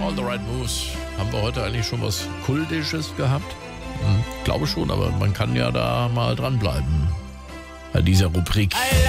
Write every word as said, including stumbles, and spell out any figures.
All the Right Moves. Haben wir heute eigentlich schon was Kultisches gehabt? Hm, glaube schon, aber man kann ja da mal dranbleiben bei dieser Rubrik.